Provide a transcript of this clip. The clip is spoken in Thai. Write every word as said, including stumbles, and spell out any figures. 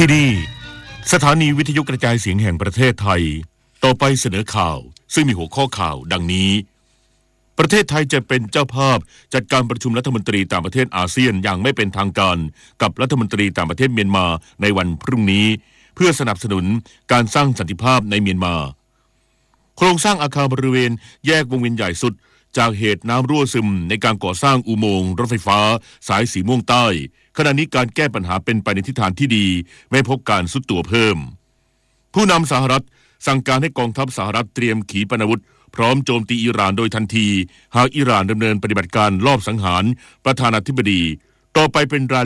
ที่นี่สถานีวิทยุกระจายเสียงแห่งประเทศไทยต่อไปเสนอข่าวซึ่งมีหัวข้อข่าวดังนี้ประเทศไทยจะเป็นเจ้าภาพจัดการประชุมรัฐมนตรีต่างประเทศอาเซียนอย่างไม่เป็นทางการกับรัฐมนตรีต่างประเทศเมียนมาในวันพรุ่งนี้เพื่อสนับสนุนการสร้างสันติภาพในเมียนมาโครงสร้างอาคารบริเวณแยกวงเวียนใหญ่สุดจากเหตุน้ำรั่วซึมในการก่อสร้างอุโมงค์รถไฟฟ้าสายสีม่วงใต้ขณะนี้การแก้ปัญหาเป็นไปในทิศทางที่ดีไม่พบการทรุดตัวเพิ่มผู้นำสหรัฐสั่งการให้กองทัพสหรัฐเตรียมขีปนาวุธพร้อมโจมตีอิหร่านโดยทันทีหากอิหร่านดำเนินปฏิบัติการลอบสังหารประธานาธิบดีต่อไปเป็นราย